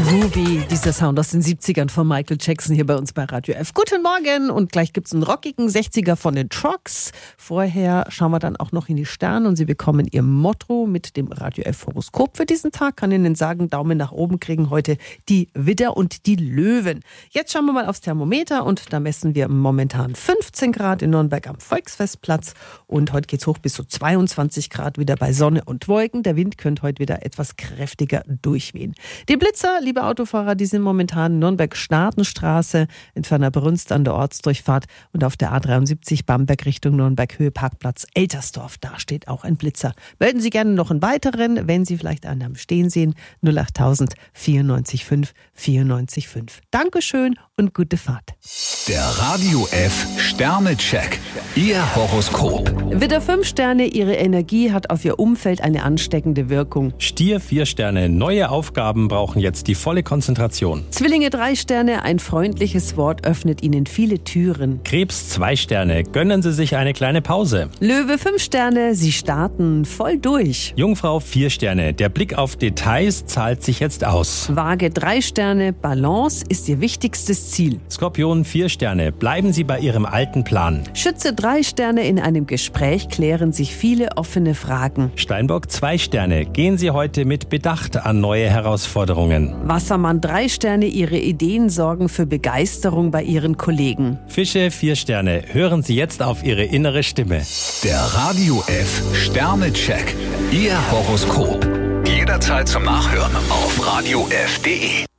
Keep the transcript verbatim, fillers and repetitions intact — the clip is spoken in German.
Groovy, dieser Sound aus den siebzigern von Michael Jackson hier bei uns bei Radio F. Guten Morgen und gleich gibt's einen rockigen sechziger von den Trucks. Vorher schauen wir dann auch noch in die Sterne und Sie bekommen Ihr Motto mit dem Radio F Horoskop für diesen Tag. Kann Ihnen sagen, Daumen nach oben kriegen heute die Widder und die Löwen. Jetzt schauen wir mal aufs Thermometer und da messen wir momentan fünfzehn Grad in Nürnberg am Volksfestplatz und heute geht's hoch bis zu zweiundzwanzig Grad wieder bei Sonne und Wolken. Der Wind könnte heute wieder etwas kräftiger durchwehen. Die Blitzer, liebe Autofahrer, die sind momentan Nürnberg-Staatenstraße, in Fernerbrunst an der Ortsdurchfahrt und auf der A dreiundsiebzig Bamberg Richtung Nürnberg, Höhe Parkplatz Eltersdorf. Da steht auch ein Blitzer. Melden Sie gerne noch einen weiteren, wenn Sie vielleicht einen am Stehen sehen. null acht tausend vierundneunzig fünf vierundneunzig fünf. Dankeschön und gute Fahrt. Der Radio F Sternecheck. Ihr Horoskop. Widder fünf Sterne, Ihre Energie hat auf Ihr Umfeld eine ansteckende Wirkung. Stier vier Sterne, neue Aufgaben brauchen jetzt die volle Konzentration. Zwillinge drei Sterne, ein freundliches Wort öffnet Ihnen viele Türen. Krebs zwei Sterne, gönnen Sie sich eine kleine Pause. Löwe fünf Sterne, Sie starten voll durch. Jungfrau vier Sterne, der Blick auf Details zahlt sich jetzt aus. Waage drei Sterne, Balance ist Ihr wichtigstes Ziel. Skorpion vier Sterne, bleiben Sie bei Ihrem alten Plan. Schütze drei Sterne, in einem Gespräch klären sich viele offene Fragen. Steinbock zwei Sterne, gehen Sie heute mit Bedacht an neue Herausforderungen. Wassermann drei Sterne, Ihre Ideen sorgen für Begeisterung bei Ihren Kollegen. Fische vier Sterne, hören Sie jetzt auf Ihre innere Stimme. Der Radio F Sternecheck. Ihr Horoskop. Jederzeit zum Nachhören auf radio f punkt de.